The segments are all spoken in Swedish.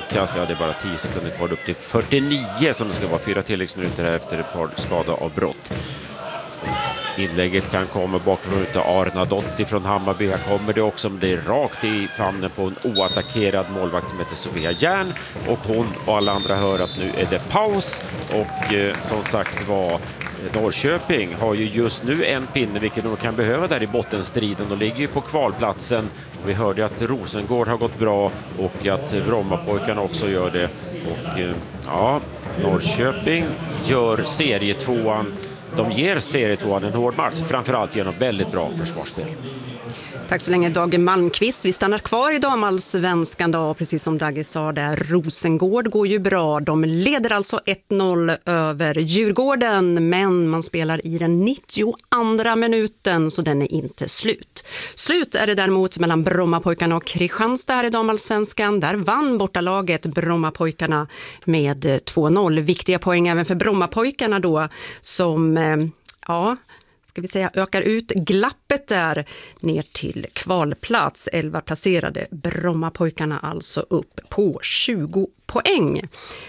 inkast. Ja, det är bara 10 sekunder kvar upp till 49 som det ska vara. 4 tilläggsminuter här efter ett par skadeavbrott. Inlägget kan komma bakifrån utav Arnadotti från Hammarby. Här kommer det också, men det är rakt i famnen på en oattackerad målvakt som heter Sofia Järn. Och hon och alla andra hör att nu är det paus. Och som sagt var, Norrköping har ju just nu en pinne, vilket de kan behöva där i bottenstriden. De ligger ju på kvalplatsen. Och vi hörde att Rosengård har gått bra och att Brommapojkarna också gör det. Och ja, Norrköping gör serietvåan. De ger serietvåan en hård match, framförallt genom väldigt bra försvarsspel. Tack så länge Dage Malmqvist. Vi stannar kvar i damallsvenskan då, precis som Dagge sa där. Rosengård går ju bra. De leder alltså 1-0 över Djurgården, men man spelar i den 92:a minuten så den är inte slut. Slut är det däremot mellan Brommapojkarna och Kristianstad här i damallsvenskan. Där vann bortalaget Brommapojkarna med 2-0. Viktiga poäng även för Brommapojkarna då som ska vi säga ökar ut glappet där ner till kvalplats. 11 placerade Brommapojkarna alltså upp på 20 poäng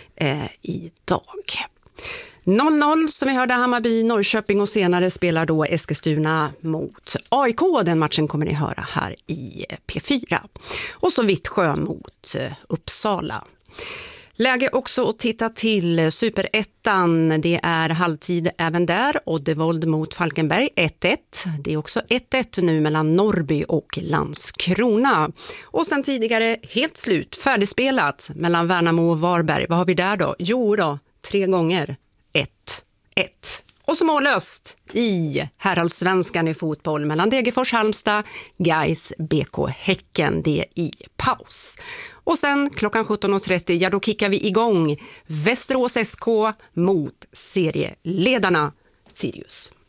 idag. 0-0 som vi hörde Hammarby, Norrköping och senare spelar då Eskilstuna mot AIK. Den matchen kommer ni höra här i P4. Och så Vittsjö mot Uppsala. Läge också att titta till Superettan. Det är halvtid även där. Oddevold mot Falkenberg 1-1. Det är också 1-1 nu mellan Norrby och Landskrona. Och sen tidigare helt slut, färdigspelat mellan Värnamo och Varberg. Vad har vi där då? Jo då, 3 gånger 1-1. Och så mållöst i herrallsvenskan i fotboll mellan Degerfors Halmstad, Gais, BK Häcken. Det i paus. Och sen klockan 17.30, ja då kickar vi igång Västerås SK mot serieledarna Sirius.